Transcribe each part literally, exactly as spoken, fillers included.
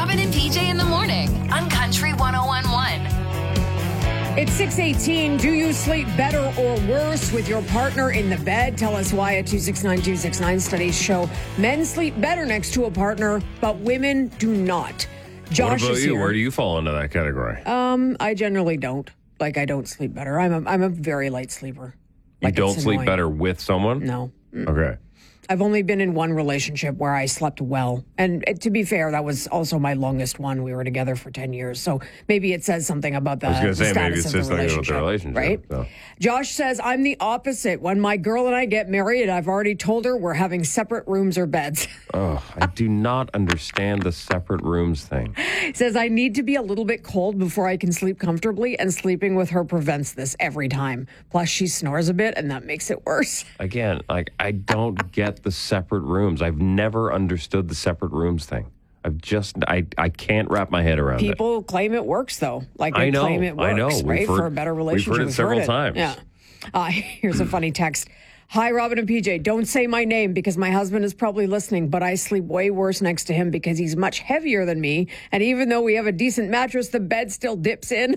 Robin and P J in the morning on Country one oh one point one. It's six eighteen. Do you sleep better or worse with your partner in the bed? Tell us why at two six nine two six nine. Studies show men sleep better next to a partner, but women do not. Josh what about is you? here. Where do you fall into that category? Um, I generally don't. Like, I don't sleep better. I'm a, I'm a very light sleeper. You Like, don't it's sleep annoying. better with someone? No. Okay. I've only been in one relationship where I slept well. And uh, to be fair, that was also my longest one. We were together for ten years. So maybe it says something about the, I was going to the say, maybe status it of says the something about the relationship. Right? So. Josh says, I'm the opposite. When my girl and I get married, I've already told her we're having separate rooms or beds. Oh, I do not understand the separate rooms thing. He says, I need to be a little bit cold before I can sleep comfortably, and sleeping with her prevents this every time. Plus, she snores a bit, and that makes it worse. Again, like, I don't get the separate rooms. I've never understood the separate rooms thing. I've just, I, I can't wrap my head around it. People claim it works, though. Like, they I know, claim it works, I know. We've right? heard- For a better relationship. we've heard it several times. Yeah. Uh, here's a funny text. Hi, Robin and P J. Don't say my name because my husband is probably listening, but I sleep way worse next to him because he's much heavier than me. And even though we have a decent mattress, the bed still dips in.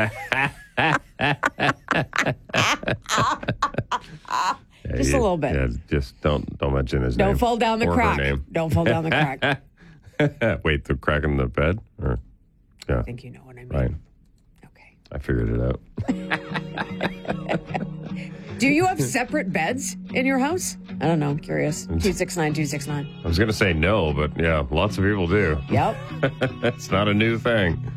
Just Yeah, a little bit. Yeah, just don't don't mention his Don't name. fall down the or her crack. name. Don't fall down the crack. Wait, the crack in the bed? Or, yeah, I think you know what I mean. right. Okay. I figured it out. Do you have separate beds in your house? I don't know. I'm curious. two six nine two six nine. I was going to say no, but yeah, lots of people do. Yep. It's not a new thing.